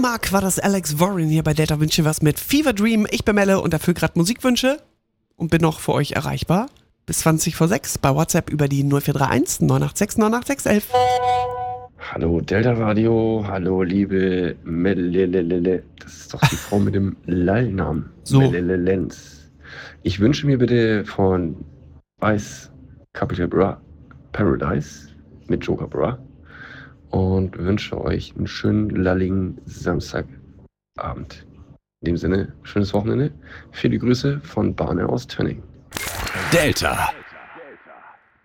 Mark war das Alex Warren hier bei Delta Wünsche was mit Fever Dream. Ich bin Melle und dafür gerade Musikwünsche und bin noch für euch erreichbar bis 20 vor 6 bei WhatsApp über die 0431 986 98611. Hallo Delta Radio, hallo liebe Melelelele. Das ist doch die Frau mit dem Lallnamen. So. Melelelenz. Ich wünsche mir bitte von Ice Capital Bra Paradise mit Joker Bra und wünsche euch einen schönen lalligen Samstagabend. In dem Sinne, schönes Wochenende. Viele Grüße von Barne aus Tönning. Delta.